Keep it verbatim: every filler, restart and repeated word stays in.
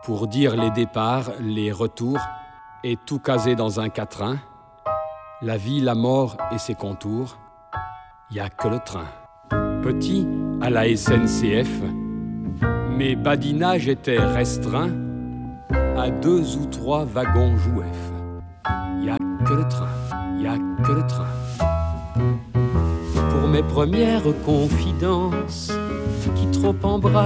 pour dire les départs, les retours, et tout casé dans un quatrain. La vie, la mort et ses contours, y a que le train. Petit, à la S N C F, mes badinages étaient restreints à deux ou trois wagons jouets. Y a que le train, y a que le train. Pour mes premières confidences, qui trop embrassent